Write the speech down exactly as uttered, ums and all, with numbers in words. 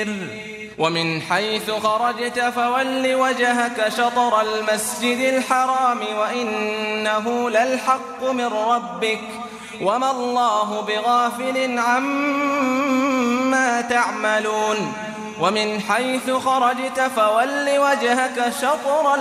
ومن حيث خرجت فول وجهك شطر المسجد الحرام وإنه للحق من ربك وما الله بغافل عما تعملون ومن حيث خرجت فول وجهك شطر